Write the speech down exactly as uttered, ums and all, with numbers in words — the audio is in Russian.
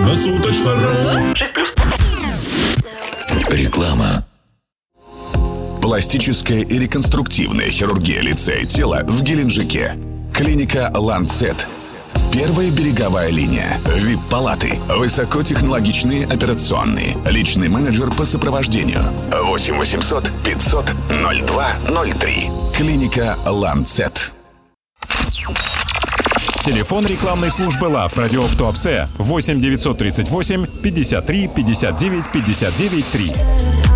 Круглосуточно. шесть плюс. Реклама. Пластическая и реконструктивная хирургия лица и тела в Геленджике. Клиника «Ланцет». Первая береговая линия. ви ай пи-палаты. Высокотехнологичные операционные. Личный менеджер по сопровождению. восемь восемьсот пятьсот ноль два ноль три. Клиника «Ланцет». Телефон рекламной службы ЛАВ «Радиоф Туапсе» восемь девятьсот тридцать восемь пятьдесят три пятьдесят девять пятьдесят девять три.